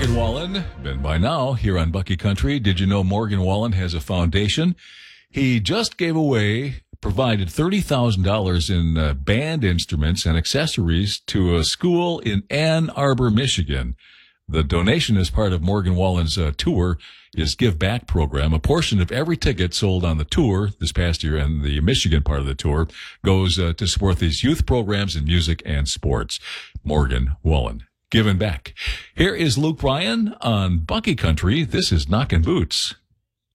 Morgan Wallen. Been by now here on Bucky Country. Did you know Morgan Wallen has a foundation? He just provided $30,000 in band instruments and accessories to a school in Ann Arbor, Michigan. The donation as part of Morgan Wallen's tour is Give Back program. A portion of every ticket sold on the tour this past year and the Michigan part of the tour goes to support these youth programs in music and sports. Morgan Wallen, giving back. Here is Luke Bryan on Bucky Country. This is Knockin' Boots.